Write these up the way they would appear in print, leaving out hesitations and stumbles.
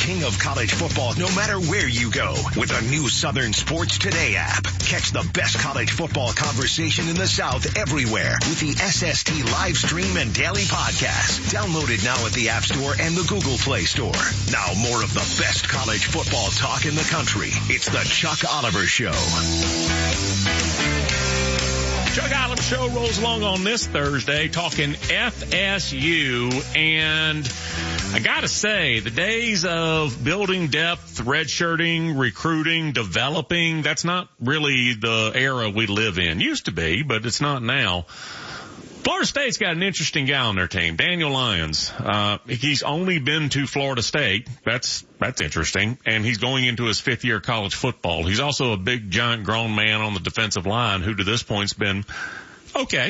king of college football no matter where you go with the new Southern Sports Today app. Catch the best college football conversation in the South everywhere with the SST live stream and daily podcast. Download it now at the App Store and the Google Play Store. Now more of the best college football talk in the country. It's the Chuck Oliver Show. Chuck Oliver Show rolls along on this Thursday talking FSU, and I gotta say, the days of building depth, redshirting, recruiting, developing, that's not really the era we live in. Used to be, but it's not now. Florida State's got an interesting guy on their team, Daniel Lyons. He's only been to Florida State. That's interesting. And he's going into his 5th year of college football. He's also a big, giant, grown man on the defensive line who to this point's been okay.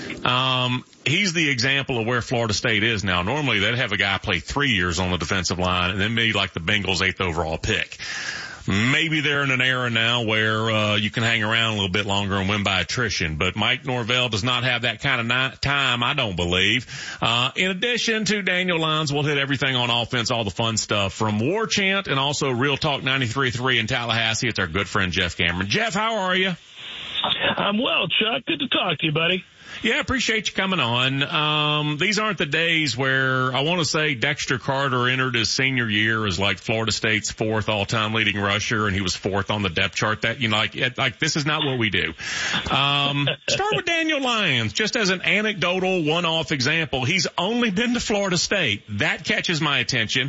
He's the example of where Florida State is now. Normally they'd have a guy play 3 years on the defensive line and then maybe like the Bengals' 8th overall pick. Maybe they're in an era now where you can hang around a little bit longer and win by attrition. But Mike Norvell does not have that kind of time, I don't believe. In addition to Daniel Lyons, we'll hit everything on offense, all the fun stuff from War Chant and also Real Talk 93.3 in Tallahassee. It's our good friend Jeff Cameron. Jeff, how are you? I'm well, Chuck. Good to talk to you, buddy. Yeah, appreciate you coming on. These aren't the days where I want to say Dexter Carter entered his senior year as like Florida State's 4th all-time leading rusher, and he was 4th on the depth chart. That, you know, like this is not what we do. Start with Daniel Lyons, just as an anecdotal one-off example. He's only been to Florida State. That catches my attention.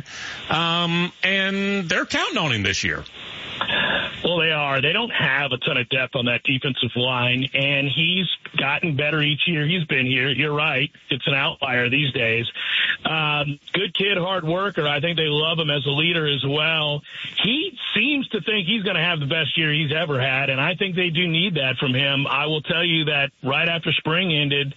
And they're counting on him this year. Well, they are. They don't have a ton of depth on that defensive line, and he's gotten better each year he's been here. You're right. It's an outlier these days. Good kid, hard worker. I think they love him as a leader as well. He seems to think he's going to have the best year he's ever had, and I think they do need that from him. I will tell you that right after spring ended,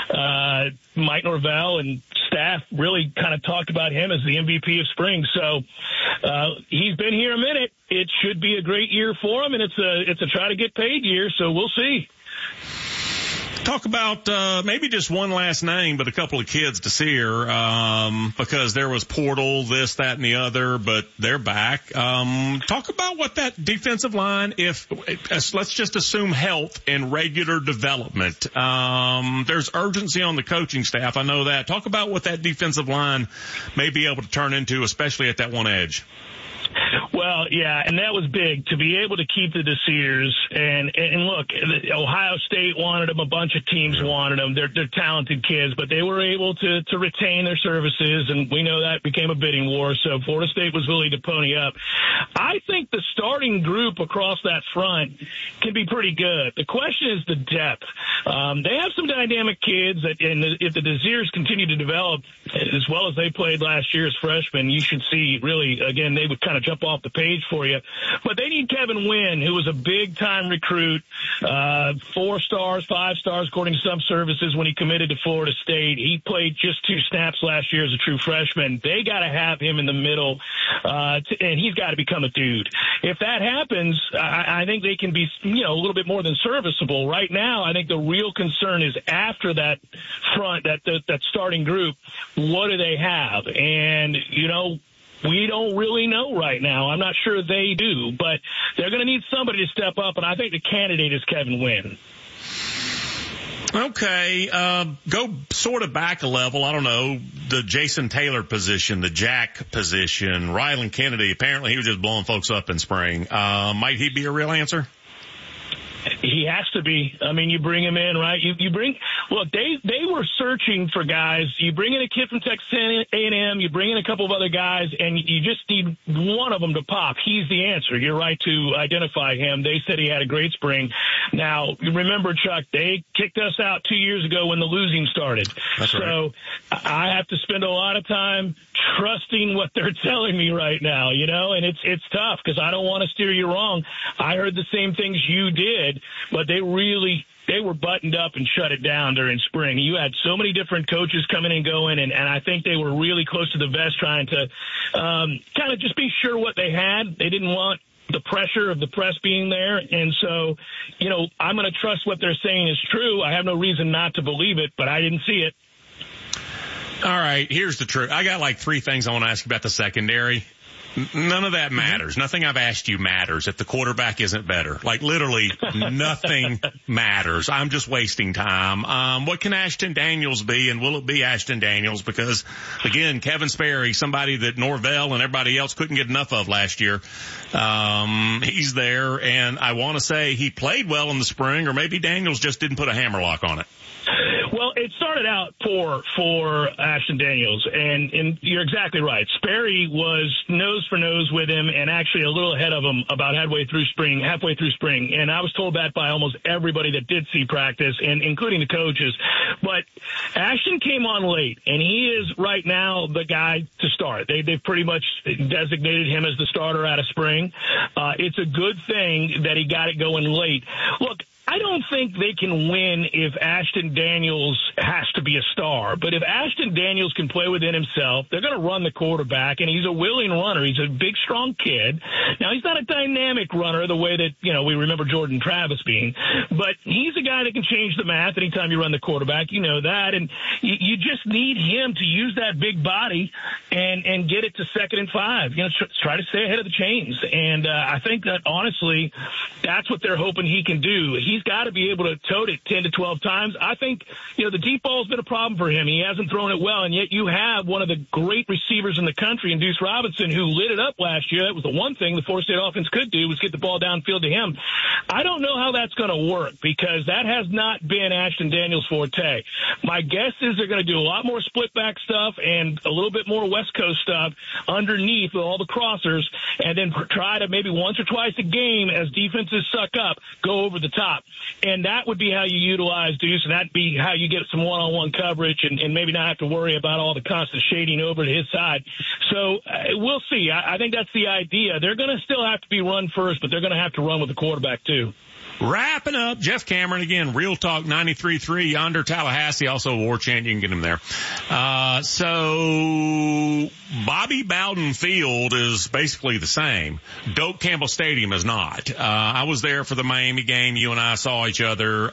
Mike Norvell and staff really kind of talked about him as the MVP of spring. So he's been here a minute. It should be a great year for him, and it's a try to get paid year, so we'll see. Talk about maybe just one last name, but a couple of kids to see here because there was portal, this, that, and the other, but they're back. Talk about what that defensive line, let's just assume health and regular development. There's urgency on the coaching staff. I know that. Talk about what that defensive line may be able to turn into, especially at that one edge. Well, yeah, and that was big to be able to keep the Desirs. And look, Ohio State wanted them. A bunch of teams wanted them. They're talented kids, but they were able to retain their services, and we know that became a bidding war. So Florida State was willing to pony up. I think the starting group across that front can be pretty good. The question is the depth. They have some dynamic kids that, and if the Desirs continue to develop as well as they played last year as freshmen, you should see really, again, they would kind of jump off the page for you. But they need Kevin Wynn, who was a big-time recruit, 4 stars, 5 stars, according to some services, when he committed to Florida State. He played just 2 snaps last year as a true freshman. They got to have him in the middle, and he's got to become a dude. If that happens, I think they can be, a little bit more than serviceable. Right now, I think the real concern is after that front, that starting group, what do they have? And, we don't really know right now. I'm not sure they do, but they're going to need somebody to step up, and I think the candidate is Kevin Wynn. Okay, go sort of back a level. I don't know, the Jason Taylor position, the Jack position, Ryland Kennedy, apparently he was just blowing folks up in spring. Might he be a real answer? He has to be. I mean, you bring him in, right? Look, they were searching for guys. You bring in a kid from Texas A&M, you bring in a couple of other guys, and you just need one of them to pop. He's the answer. You're right to identify him. They said he had a great spring. Now, remember, Chuck, they kicked us out 2 years ago when the losing started. That's right. So I have to spend a lot of time trusting what they're telling me right now, and it's tough because I don't want to steer you wrong. I heard the same things you did, but they were buttoned up and shut it down during spring. You had so many different coaches coming and going, and I think they were really close to the vest trying to kind of just be sure what they had. They didn't want the pressure of the press being there. And so, I'm going to trust what they're saying is true. I have no reason not to believe it, but I didn't see it. All right, here's the truth. I got like 3 things I want to ask you about the secondary. None of that matters. Nothing I've asked you matters if the quarterback isn't better. Like, literally nothing matters. I'm just wasting time. What can Ashton Daniels be, and will it be Ashton Daniels? Because, again, Kevin Sperry, somebody that Norvell and everybody else couldn't get enough of last year, he's there, and I want to say he played well in the spring, or maybe Daniels just didn't put a hammerlock on it. Well, it started out poor for Ashton Daniels, and you're exactly right. Sperry was nose for nose with him and actually a little ahead of him about halfway through spring. And I was told that by almost everybody that did see practice, and including the coaches. But Ashton came on late, and he is right now the guy to start. They've pretty much designated him as the starter out of spring. It's a good thing that he got it going late. Look, I don't think they can win if Ashton Daniels has to be a star. But if Ashton Daniels can play within himself, they're going to run the quarterback, and he's a willing runner. He's a big, strong kid. Now, he's not a dynamic runner the way that, we remember Jordan Travis being. But he's a guy that can change the math anytime you run the quarterback. You know that. And you just need him to use that big body and get it to 2nd and 5. Try to stay ahead of the chains. And I think that, honestly, that's what they're hoping he can do. He's got to be able to tote it 10 to 12 times. I think, the deep ball's been a problem for him. He hasn't thrown it well, and yet you have one of the great receivers in the country in Deuce Robinson, who lit it up last year. That was the one thing the Florida State offense could do, was get the ball downfield to him. I don't know how that's going to work, because that has not been Ashton Daniels' forte. My guess is they're going to do a lot more split back stuff and a little bit more West Coast stuff underneath with all the crossers, and then try to maybe once or twice a game, as defenses suck up, go over the top. And that would be how you utilize Deuce, and that'd be how you get some one-on-one coverage and maybe not have to worry about all the constant shading over to his side. So we'll see. I think that's the idea. They're going to still have to be run first, but they're going to have to run with the quarterback too. Wrapping up, Jeff Cameron again, Real Talk 93.3 Yonder, Tallahassee, also a war chant. You can get him there. So Bobby Bowden Field is basically the same. Doak Campbell Stadium is not. I was there for the Miami game. You and I saw each other.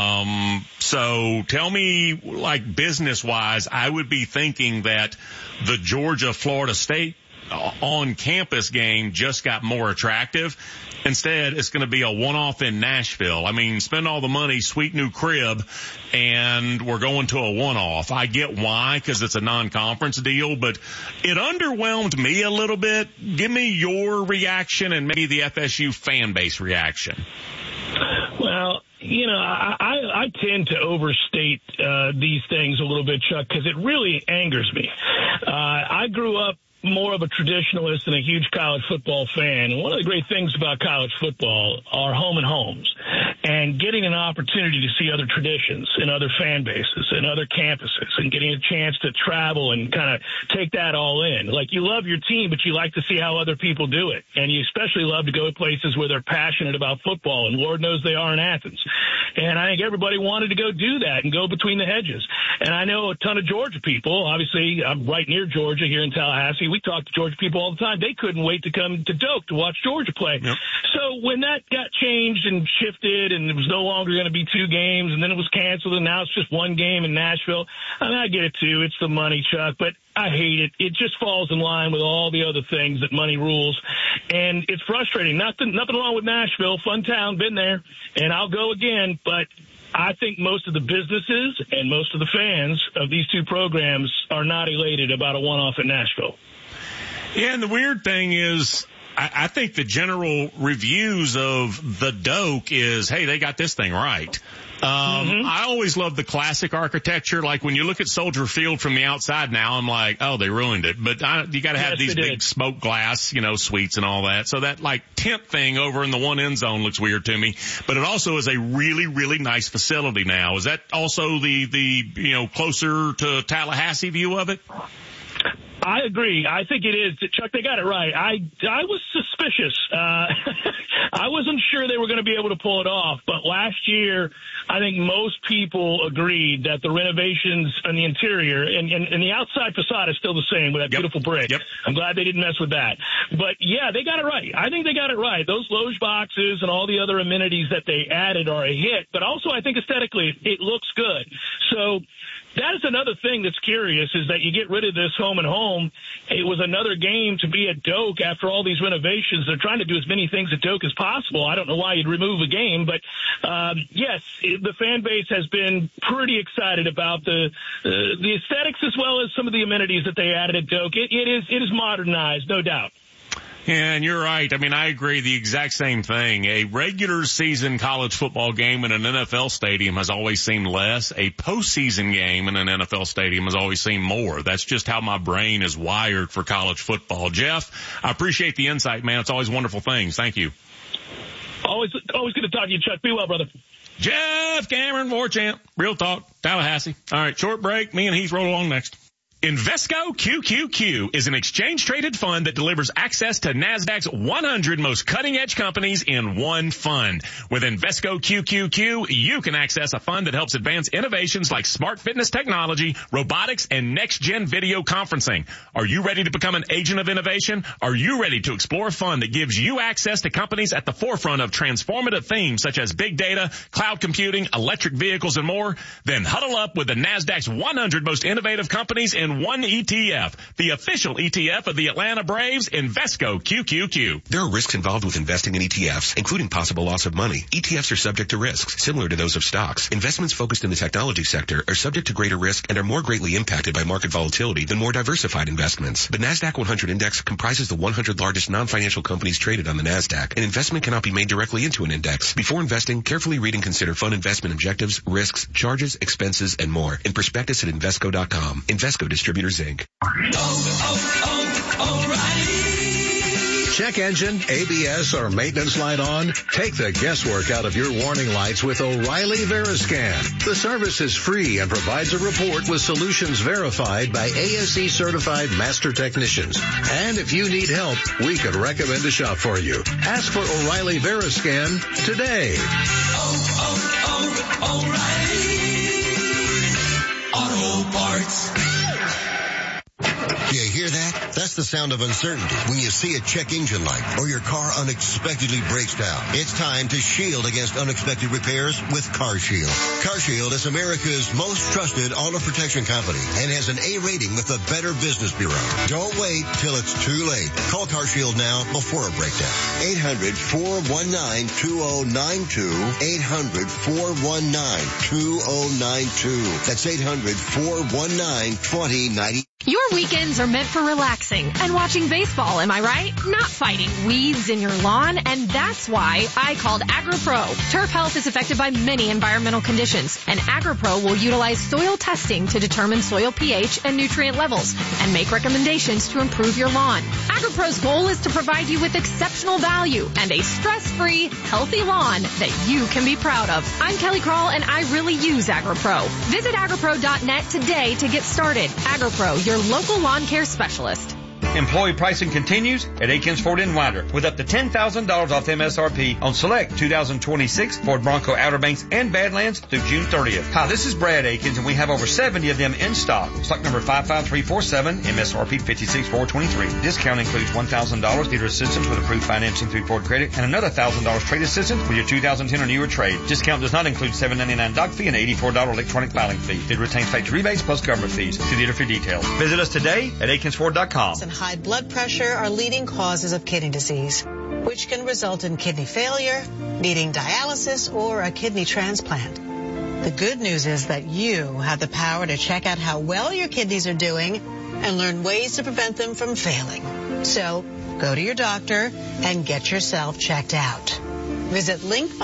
So tell me, like, business-wise, I would be thinking that the Georgia-Florida State on-campus game just got more attractive. Instead, it's going to be a one-off in Nashville. I mean, spend all the money, sweet new crib, and we're going to a one-off. I get why, because it's a non-conference deal, but it underwhelmed me a little bit. Give me your reaction and maybe the FSU fan base reaction. Well, I tend to overstate these things a little bit, Chuck, because it really angers me. I grew up more of a traditionalist and a huge college football fan. And one of the great things about college football are home and homes, and getting an opportunity to see other traditions and other fan bases and other campuses, and getting a chance to travel and kind of take that all in. Like, you love your team, but you like to see how other people do it. And you especially love to go to places where they're passionate about football, and Lord knows they are in Athens. And I think everybody wanted to go do that and go between the hedges. And I know a ton of Georgia people. Obviously, I'm right near Georgia here in Tallahassee. We talk to Georgia people all the time. They couldn't wait to come to Doak to watch Georgia play. Yep. So when that got changed and shifted, and it was no longer going to be 2 games, and then it was canceled, and now it's just 1 game in Nashville, I mean, I get it too. It's the money, Chuck, but I hate it. It just falls in line with all the other things that money rules, and it's frustrating. Nothing wrong with Nashville. Fun town, been there, and I'll go again, but I think most of the businesses and most of the fans of these 2 programs are not elated about a one-off in Nashville. Yeah, and the weird thing is, I think the general reviews of the Doak is, hey, they got this thing right. I always love the classic architecture. Like, when you look at Soldier Field from the outside now, I'm like, oh, they ruined it. But you got to have these big smoke glass, suites and all that. So that, like, tent thing over in the one end zone looks weird to me. But it also is a really, really nice facility now. Is that also the closer to Tallahassee view of it? I agree. I think it is. Chuck, they got it right. I was suspicious. I wasn't sure they were going to be able to pull it off. But last year, I think most people agreed that the renovations on the interior and the outside facade is still the same with that beautiful brick. Yep. I'm glad they didn't mess with that. But, yeah, they got it right. I think they got it right. Those loge boxes and all the other amenities that they added are a hit. But also, I think aesthetically, it looks good. So That is another thing that's curious, is that you get rid of this home and home. It was another game to be at Doak after all these renovations. They're trying to do as many things at Doak as possible. I don't know why you'd remove a game, but yes, the fan base has been pretty excited about the aesthetics as well as some of the amenities that they added at Doak. It is modernized, no doubt. Yeah, and you're right. I mean, I agree the exact same thing. A regular season college football game in an NFL stadium has always seemed less. A postseason game in an NFL stadium has always seemed more. That's just how my brain is wired for college football. Jeff, I appreciate the insight, man. It's always wonderful things. Thank you. Always good to talk to you, Chuck. Be well, brother. Jeff Cameron, War Champ, Real Talk, Tallahassee. All right, short break. Me and Heath roll along next. Invesco QQQ is an exchange-traded fund that delivers access to NASDAQ's 100 most cutting-edge companies in one fund. With Invesco QQQ, you can access a fund that helps advance innovations like smart fitness technology, robotics, and next-gen video conferencing. Are you ready to become an agent of innovation? Are you ready to explore a fund that gives you access to companies at the forefront of transformative themes such as big data, cloud computing, electric vehicles, and more? Then huddle up with the NASDAQ's 100 most innovative companies in one ETF, the official ETF of the Atlanta Braves, Invesco QQQ. There are risks involved with investing in ETFs, including possible loss of money. ETFs are subject to risks similar to those of stocks. Investments focused in the technology sector are subject to greater risk and are more greatly impacted by market volatility than more diversified investments. The NASDAQ 100 index comprises the 100 largest non-financial companies traded on the NASDAQ. An investment cannot be made directly into an index. Before investing, carefully read and consider fund investment objectives, risks, charges, expenses, and more in prospectus at Invesco.com. Invesco Distributors, Inc. O'Reilly. Check engine, ABS, or maintenance light on? Take the guesswork out of your warning lights with O'Reilly Veriscan. The service is free and provides a report with solutions verified by ASE certified master technicians. And if you need help, we could recommend a shop for you. Ask for O'Reilly Veriscan today. O'Reilly Auto Parts. You hear that? That's the sound of uncertainty when you see a check engine light or your car unexpectedly breaks down. It's time to shield against unexpected repairs with CarShield. CarShield is America's most trusted auto protection company and has an A rating with the Better Business Bureau. Don't wait till it's too late. Call CarShield now before a breakdown. 800-419-2092. 800-419-2092. That's 800-419-2090. Your weekends are meant for relaxing and watching baseball, am I right? Not fighting weeds in your lawn, and that's why I called AgriPro. Turf health is affected by many environmental conditions, and AgriPro will utilize soil testing to determine soil pH and nutrient levels and make recommendations to improve your lawn. AgriPro's goal is to provide you with exceptional value and a stress-free, healthy lawn that you can be proud of. I'm Kelly Krall, and I really use AgriPro. Visit agripro.net today to get started. AgriPro, your local lawn care specialist. Employee pricing continues at Akins Ford in Winder with up to $10,000 off MSRP on select 2026 Ford Bronco Outer Banks and Badlands through June 30th. Hi, this is Brad Akins, and we have over 70 of them in stock. Stock number 55347, MSRP 56423. Discount includes $1,000 dealer assistance with approved financing through Ford Credit and another $1,000 trade assistance with your 2010 or newer trade. Discount does not include $7.99 doc fee and $84 electronic filing fee. It retains factory rebates plus government fees. See dealer for details. Visit us today at AkinsFord.com. High blood pressure are leading causes of kidney disease, which can result in kidney failure, needing dialysis, or a kidney transplant. The good news is that you have the power to check out how well your kidneys are doing and learn ways to prevent them from failing. So go to your doctor and get yourself checked out. Visit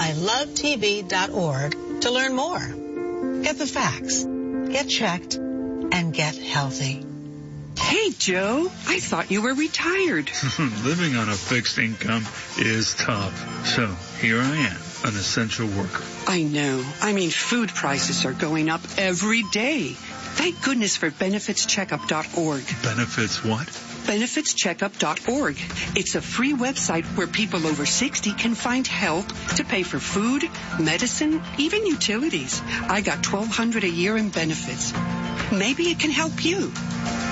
linkmylovetv.org to learn more. Get the facts, get checked, and get healthy. Hey, Joe, I thought you were retired. Living on a fixed income is tough. So here I am, an essential worker. I know. I mean, food prices are going up every day. Thank goodness for benefitscheckup.org. Benefits what? benefitscheckup.org. It's a free website where people over 60 can find help to pay for food, medicine, even utilities. I got $1,200 a year in benefits. Maybe it can help you.